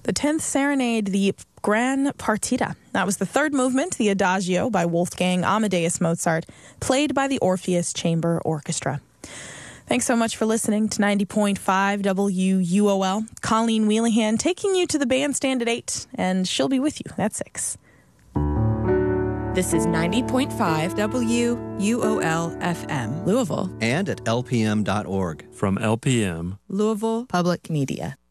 The 10th Serenade, the Gran Partita. That was the third movement, the Adagio by Wolfgang Amadeus Mozart, played by the Orpheus Chamber Orchestra. Thanks so much for listening to 90.5 WUOL. Colleen Wheelahan taking you to the bandstand at 8, and she'll be with you at 6. This is 90.5 WUOL FM, Louisville. And at lpm.org. From LPM, Louisville Public Media.